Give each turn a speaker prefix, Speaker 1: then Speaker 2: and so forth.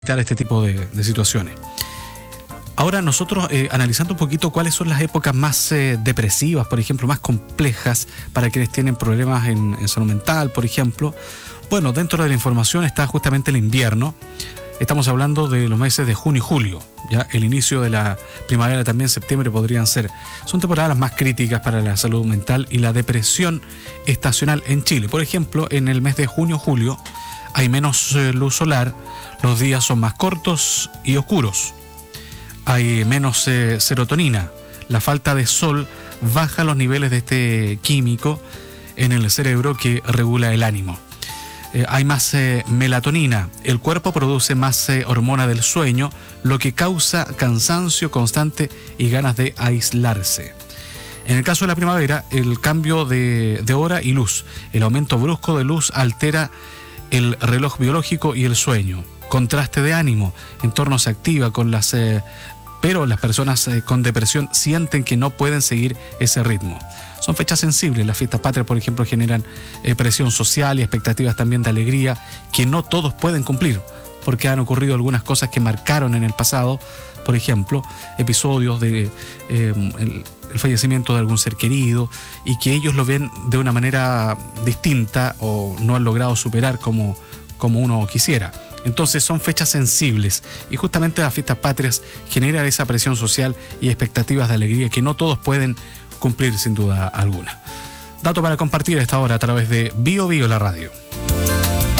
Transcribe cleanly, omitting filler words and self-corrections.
Speaker 1: este tipo de situaciones. Ahora nosotros analizando un poquito cuáles son las épocas más depresivas, por ejemplo, más complejas para quienes tienen problemas en salud mental, por ejemplo. Bueno, dentro de la información está justamente el invierno. Estamos hablando de los meses de junio y julio. Ya el inicio de la primavera, también septiembre podrían ser. Son temporadas más críticas para la salud mental y la depresión estacional en Chile. Por ejemplo, en el mes de junio-julio hay menos luz solar, los días son más cortos y oscuros. Hay menos serotonina. La falta de sol baja los niveles de este químico en el cerebro que regula el ánimo. Hay más melatonina. El cuerpo produce más hormona del sueño, lo que causa cansancio constante y ganas de aislarse. En el caso de la primavera, el cambio de hora y luz. El aumento brusco de luz altera el reloj biológico y el sueño. Contraste de ánimo. Entorno se activa con pero las personas con depresión sienten que no pueden seguir ese ritmo. Son fechas sensibles. Las fiestas patrias, por ejemplo, generan presión social y expectativas también de alegría que no todos pueden cumplir, porque han ocurrido algunas cosas que marcaron en el pasado, por ejemplo, episodios de el fallecimiento de algún ser querido, y que ellos lo ven de una manera distinta o no han logrado superar como uno quisiera. Entonces son fechas sensibles y justamente las fiestas patrias generan esa presión social y expectativas de alegría que no todos pueden cumplir sin duda alguna. Dato para compartir a esta hora a través de Bio la radio.